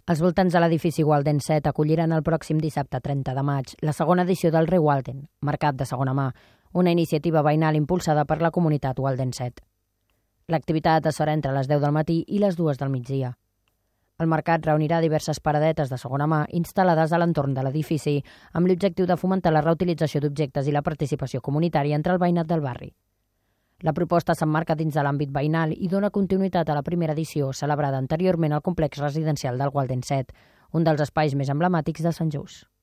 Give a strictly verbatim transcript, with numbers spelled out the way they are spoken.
Els voltants de l'edifici Walden set acolliran el pròxim dissabte trenta de maig la segona edició del Rewalden, mercat de segona mà, una iniciativa veïnal impulsada per la comunitat Walden set. L'activitat es farà entre les deu del matí i les dues del migdia. El mercat reunirà diverses paradetes de segona mà instal·lades a l'entorn de l'edifici amb l'objectiu de fomentar la reutilització d'objectes i la participació comunitària entre el veïnat del barri. La proposta s'emmarca dins de l'àmbit veïnal i dona continuïtat a la primera edició celebrada anteriorment al complex residencial del Walden set, un dels espais més emblemàtics de Sant Just.